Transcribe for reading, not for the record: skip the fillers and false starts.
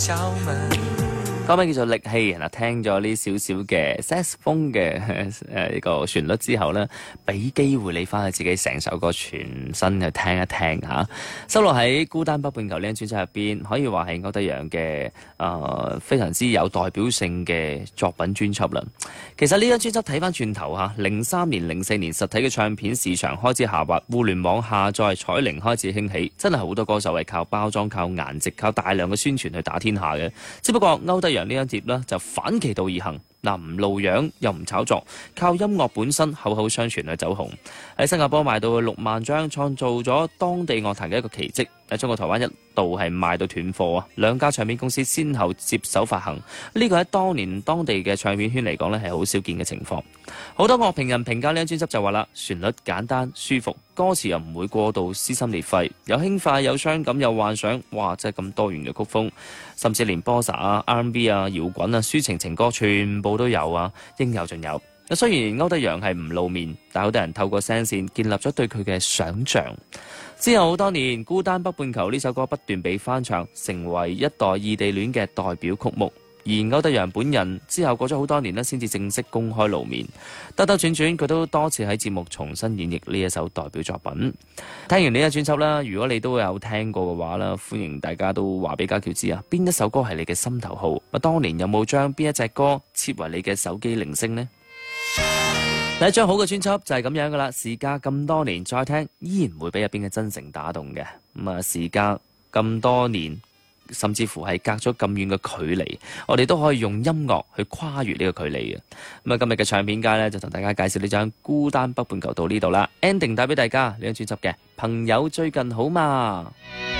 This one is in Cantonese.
歌名叫做《力氣》嗱，聽咗呢少少嘅 saxophone 嘅呢個旋律之後呢，俾機會你翻去自己成首歌全身去聽一聽嚇。收錄喺《孤單北半球》呢張專輯入邊，可以話係歐德陽嘅非常之有代表性嘅作品專輯啦。其實呢張專輯睇翻轉頭嚇，03年、04年實體嘅唱片市場開始下滑，互聯網下載彩鈴開始興起，真係好多歌手係靠包裝、靠顏值、靠大量嘅宣傳去打天下嘅。只不過歐德陽呢張碟呢，就反其道而行，唔露樣又唔炒作，靠音樂本身口口相傳去走紅。喺新加坡賣到6萬張，創造咗當地樂壇嘅一個奇蹟。喺中國台灣一度係賣到斷貨啊！2家唱片公司先後接手發行，呢個喺當年當地嘅唱片圈嚟講呢係好少見嘅情況。好多樂評人評價呢張專輯就話啦，旋律簡單舒服，歌詞又唔會過度撕心裂肺，有輕快有傷感有幻想，哇！真係咁多元嘅曲風，甚至連 Bossa 啊、R&B 啊、搖滾啊、抒情情歌全部都有啊，應有盡有。雖然歐德陽係唔露面，但好多人透過聲線建立咗對佢嘅想像。之後好多年，《孤單北半球》呢首歌不斷被翻唱，成為一代異地戀嘅代表曲目。而歐德陽本人之後過咗好多年先至正式公開露面。兜兜轉轉，佢都多次喺節目重新演繹呢一首代表作品。聽完呢一專輯啦，如果你都有聽過嘅話啦，歡迎大家都話俾家喬知啊，邊一首歌係你嘅心頭好？當年有冇將邊一隻歌設為你嘅手機鈴聲呢？第一張好嘅專輯就係咁樣噶啦，時隔咁多年再聽，依然會俾入邊嘅真誠打動嘅。時隔咁多年，甚至乎係隔咗咁遠嘅距離，我哋都可以用音樂去跨越呢個距離嘅。今日嘅唱片街呢，就同大家介紹呢張《孤單北半球》到呢度啦。ending 帶俾大家呢張專輯嘅朋友最近好嘛？